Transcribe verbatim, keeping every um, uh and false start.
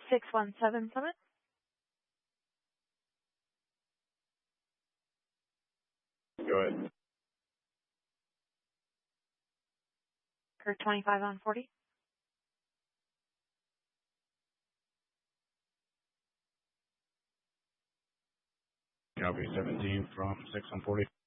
six one seven Summit. Go ahead. Kurt twenty-five on forty. Copy seventeen from six on forty.